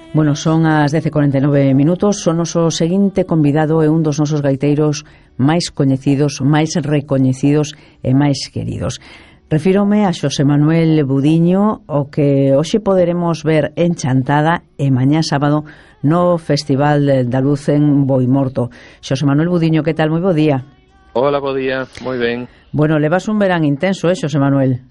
Bueno, son as 10:49. Son noso seguinte convidado e un dos nosos gaiteiros máis coñecidos, máis recoñecidos e máis queridos. Refírome a Xosé Manuel Budiño, o que hoxe poderemos ver en Chantada e mañá sábado no Festival da Luz en Boimorto. Xosé Manuel Budiño, que tal? Moi bo día. Hola, bo día, moi ben. Bueno, levas un verán intenso, Xosé Manuel?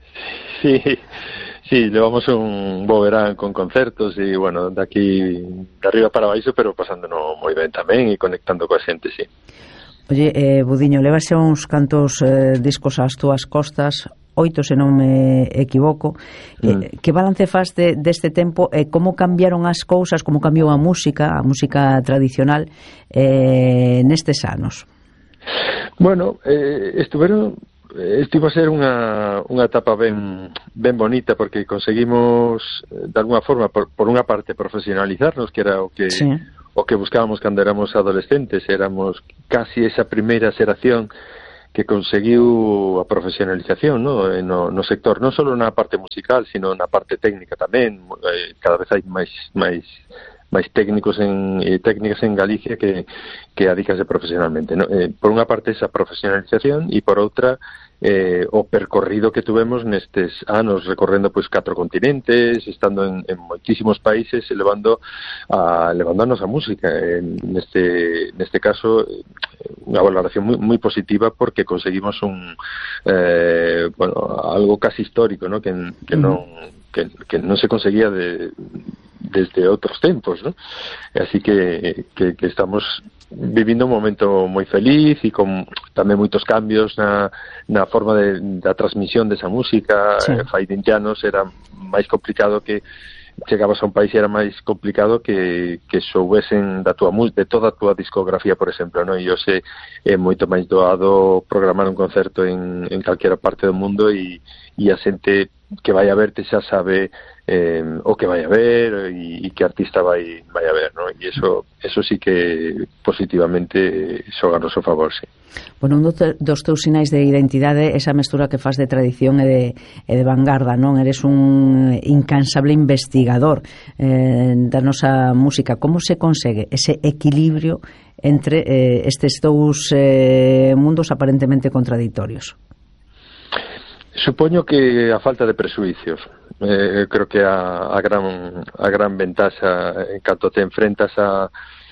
Sí, llevamos un bo verán con concertos e, bueno, de aquí de arriba para baixo, pero pasándonos moi ben tamén e conectando coa xente, sí. Oye, Budiño, levas xa uns cantos discos ás túas costas, 8 se non me equivoco. Que balance faz deste tempo e como cambiaron as cousas, como cambiou a música tradicional nestes anos? Bueno, estivo a ser unha etapa ben bonita, porque conseguimos de alguna forma por unha parte profesionalizarnos, que era o que sí. O que buscábamos cando éramos adolescentes. Éramos casi esa primeira xeración que conseguiu a profesionalización, no sector, non só na parte musical, sino na parte técnica tamén. Cada vez hai máis técnicos técnicas en Galicia que adícanse profesionalmente, ¿no? Por unha parte esa profesionalización e por outra o percorrido que tuvemos nestes anos, recorrendo pois 4 continentes, estando en moitísimos países, levando a nosa música. Neste caso unha valoración moi positiva, porque conseguimos algo casi histórico, ¿no? que non se conseguía desde outros tempos, ¿no? Así que estamos vivindo un momento moi feliz e con tamén moitos cambios na forma da transmisión desa música. Sí. Fai 20 anos era máis complicado, que chegabas a un país e era máis complicado que soubesen de toda a túa discografía, por exemplo, ¿no? E hoxe é moito máis doado programar un concerto en calquera parte do mundo e a xente que vai a verte xa sabe o que vai a ver e que artista vai a ver, ¿no? E eso sí que positivamente xoga a noso favor, sí. Bueno, un dos teus sinais de identidade, esa mestura que faz de tradición e de vanguarda, non? Eres un incansable investigador da nosa música. Como se consegue ese equilibrio entre estes dous mundos aparentemente contradictorios? Supoño que a falta de presuicios. Creo que a gran ventaxa en canto te enfrentas a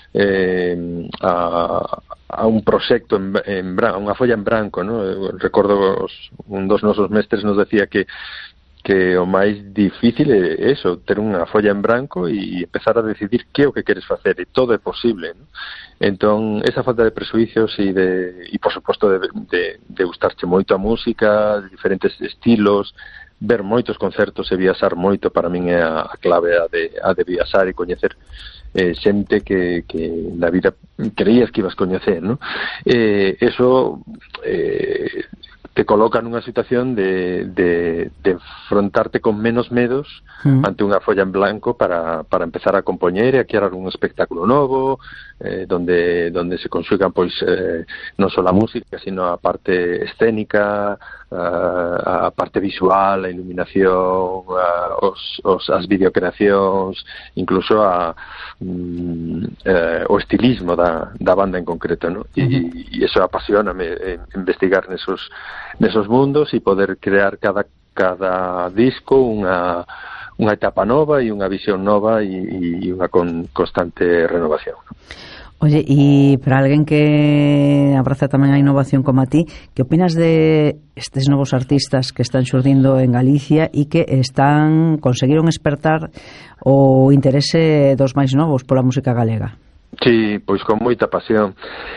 un proxecto a unha folla en branco, ¿no? Recordo un dos nosos mestres nos decía que o máis difícil é eso, ter unha folla en branco e empezar a decidir que é o que queres facer, e todo é posible, ¿no? Entón, esa falta de presuicios e por suposto de gustarche moito a música, de diferentes estilos, ver moitos concertos e viaxar moito, para min é a clave a de viaxar e coñecer xente que na vida creías que ibas coñecer, ¿no? Eso te coloca nunha situación de enfrontarte con menos medos ante unha folla en blanco para empezar a compoñer e a crear un espectáculo novo, donde se conxugan pois non só a música, sino a parte escénica, a parte visual, a iluminación, as videocreacións, incluso o estilismo da banda en concreto, ¿no? E eso apasioname, investigar nesos mundos e poder crear cada disco unha etapa nova e unha visión nova e unha constante renovación. Oye, e para alguén que abraza tamén a innovación como a ti, que opinas de estes novos artistas que están xurdindo en Galicia e que conseguiron espertar o interese dos máis novos pola música galega? Sí, pois con moita pasión.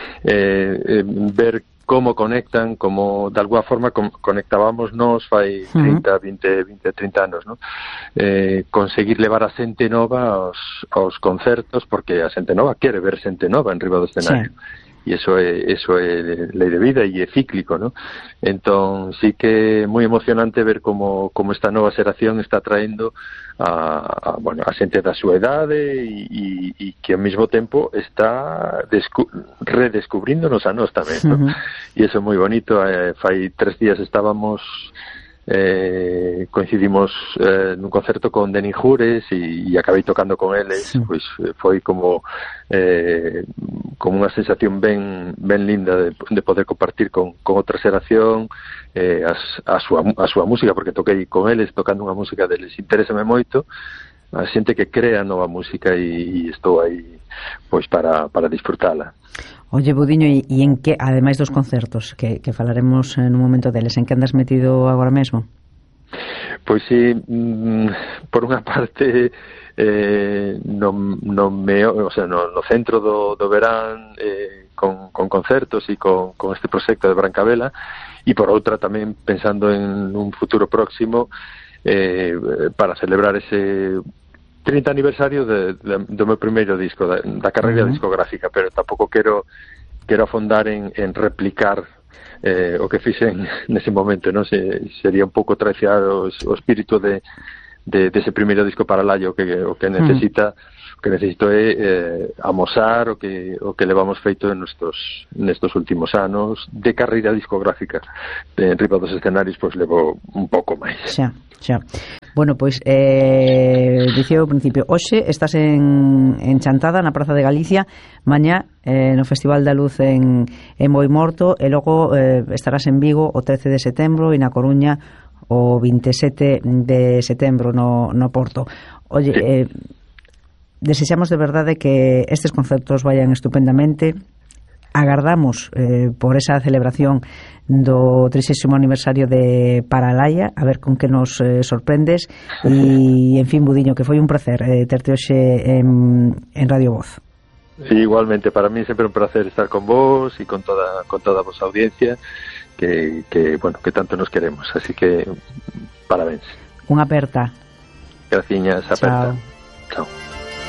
Ver como conectan, como de alguna forma conectábamos nós fai 30, 20, 30 anos, ¿no? Conseguir levar a xente nova aos concertos, porque a xente nova quere ver xente nova en riba do escenario. Sí. E eso é lei de vida e é cíclico, ¿no? Entón, sí que é moi emocionante ver como esta nova xeración está traendo a xente da súa idade e que ao mesmo tempo está redescubríndonos a nós tamén, ¿no? E iso é moi bonito. Fai 3 días estábamos coincidimos nun concerto con Denis Jures e acabei tocando con eles. Sí. Pois foi como unha sensación ben linda de poder compartir con outra xeración a súa música, porque toquei con eles tocando unha música deles. Interésame moito a xente que crea nova música e estou aí pois para disfrutala. Oye, Budiño, e en que, ademais dos concertos que falaremos nun momento deles, en que andas metido agora mesmo? Pois sí, por unha parte no centro do verán con concertos e con este proxecto de Brancavela, e por outra tamén pensando en un futuro próximo para celebrar ese 30 aniversario do meu primeiro disco, da carreira discográfica, pero tampouco quero afondar en replicar o que fixen nese momento, non? Sería un pouco traicionar o espírito de ese primeiro disco para Laia. O que necesito é amosar o que levamos feito nestos últimos anos de carreira discográfica. En riba dos escenarios pois levo un pouco máis. Xa. Bueno, pois dicía ao principio, hoxe estás en Chantada, na Praza de Galicia, mañá no Festival da Luz en Boimorto, e logo estarás en Vigo o 13 de setembro e na Coruña o 27 de setembro no Porto. Oye, sí. Desexamos de verdade que estes concertos vayan estupendamente. Agardamos por esa celebración do 30º aniversario de Paralaia, a ver con que nos sorprendes. E, en fin, Budiño, que foi un placer terte hoxe en Radio Voz. Sí, igualmente, para mí sempre un placer estar con vos e con toda a vosa audiencia que tanto nos queremos, así que parabéns. Unha aperta. Graciñas, aperta. Chao. Chao.